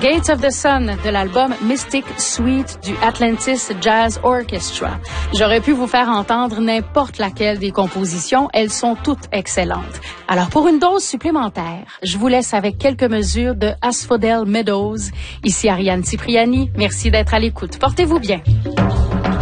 Gates of the Sun de l'album Mystic Suite du Atlantis Jazz Orchestra. J'aurais pu vous faire entendre n'importe laquelle des compositions, elles sont toutes excellentes. Alors pour une dose supplémentaire, je vous laisse avec quelques mesures de Asphodel Meadows. Ici Ariane Cipriani, merci d'être à l'écoute. Portez-vous bien.